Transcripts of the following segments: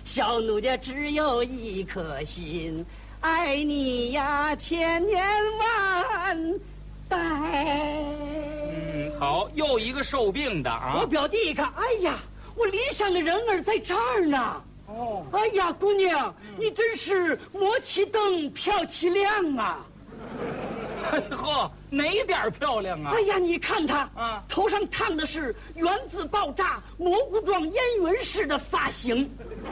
小奴家只有一颗心，爱你呀千年万代。 好，又一个受病的啊！ 我表弟一看，哎呀，我理想的人儿在这儿呢。 哦， 哎呀，姑娘，你真是磨其灯，漂其亮啊！ 呵，哪点漂亮啊？ 哎呀，你看他啊， 头上烫的是原子爆炸蘑菇状烟云式的发型。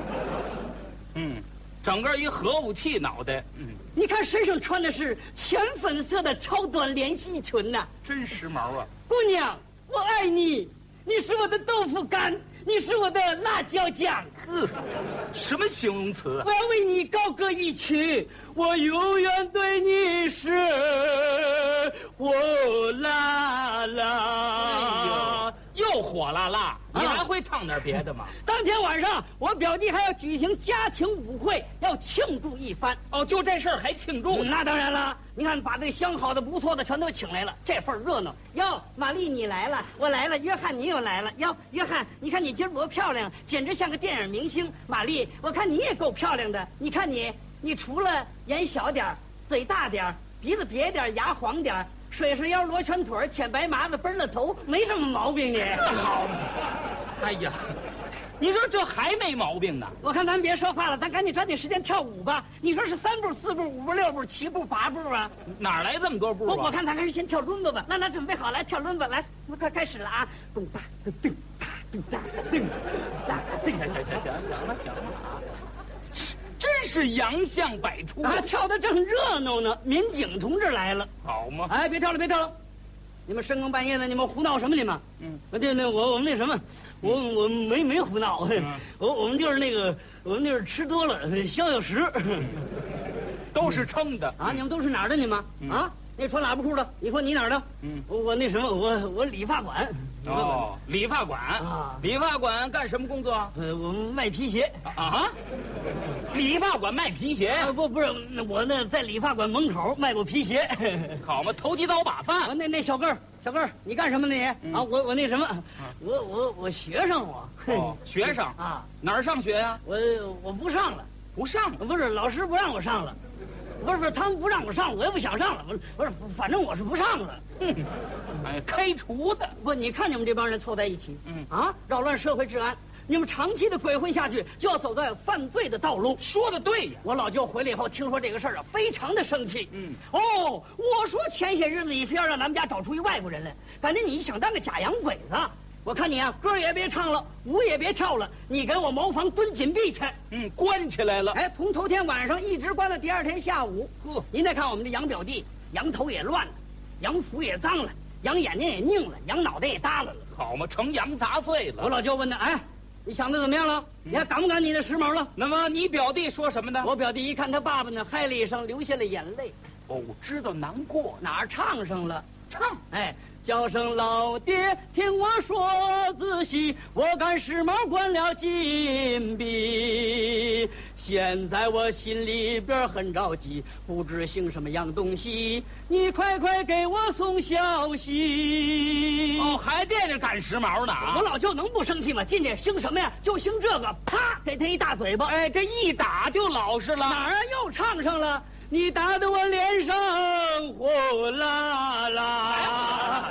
整个一核武器脑袋。 你看身上穿的是浅粉色的超短连衣裙呐， 真时髦啊！ 姑娘，我爱你，你是我的豆腐干，你是我的辣椒酱。 什么形容词啊？ 我要为你高歌一曲，我永远对你是火辣辣。 哎呦，又火辣辣！你还会唱点别的吗？ 当天晚上，我表弟还要举行家庭舞会，要庆祝一番。 哦，就这事儿还庆祝？ 那当然了，你看把这相好的、不错的全都请来了，这份热闹。哟，玛丽你来了，我来了，约翰你又来了。哟，约翰，你看你今儿多漂亮，简直像个电影明星。玛丽，我看你也够漂亮的。你看你除了眼小点儿，嘴大点儿，鼻子瘪点儿，牙黄点儿，水水腰、罗圈腿、浅白麻子、奔了头，没什么毛病你。 好，哎呀，你说这还没毛病呢？ 我看咱别说话了，咱赶紧抓紧时间跳舞吧。你说是3步、4步、5步、6步、7步、8步啊？ 哪来这么多步啊？ 我看咱还是先跳伦巴吧。那准备好来跳伦巴，来，我们快开始了啊！咚哒咚哒咚哒咚哒咚。 行了啊！真是洋相百出啊，跳得正热闹呢。民警同志来了， 好吗？ 哎，别跳了，别跳了！你们深更半夜的，你们胡闹什么？你们？我们那什么，我没胡闹，我们就是我们就是吃多了消食。 都是撑的啊！你们都是哪儿的？你们啊？那穿喇叭裤的，你说你哪儿的？我那什么，我理发馆。 哦，理发馆啊！理发馆干什么工作？ 我们卖皮鞋啊！理发馆卖皮鞋？ 不是，我那在理发馆门口卖过皮鞋。 好嘛，投机倒把饭。 那小个儿，你干什么呢你？啊，我那什么，我学生我。 哦，学生啊？哪儿上学呀？ 我不上了， 不上了？ 不是，老师不让我上了。不是，他们不让我上，我也不想上了。不是，反正我是不上了。 哎，开除的。 不，你看你们这帮人凑在一起，扰乱社会治安。你们长期的鬼混下去，就要走在犯罪的道路。 说的对呀！ 我老舅回来以后，听说这个事儿啊，非常的生气。我说前些日子你非要让咱们家找出一外国人来，感觉你想当个假洋鬼子。我看你啊，歌也别唱了，舞也别跳了，你给我茅房蹲紧闭去。 关起来了。 哎，从头天晚上一直关到第2天下午。您再看我们这杨表弟，羊头也乱了，洋服也脏了，羊眼睛也拧了，羊脑袋也耷拉了。 好嘛，成羊杂碎了。 我老舅问他，哎，你想的怎么样了？你还赶不赶你的时髦了？ 那么你表弟说什么呢？ 我表弟一看他爸爸呢，嗨了一声，流下了眼泪。 知道难过， 哪儿唱上了？ 唱， 哎。叫声老爹，听我说仔细，我赶时髦关了禁闭。现在我心里边很着急，不知姓什么样东西，你快给我送消息。 还惦着赶时髦呢啊！ 我老舅能不生气吗？进去兴什么呀？就兴这个，啪给他一大嘴巴。 哎，这一打就老实了。 哪儿啊？又唱上了。你打得我脸上火辣辣。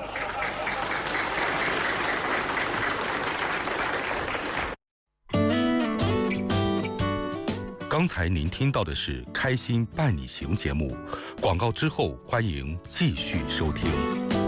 刚才您听到的是《开心伴你行》节目，广告之后欢迎继续收听。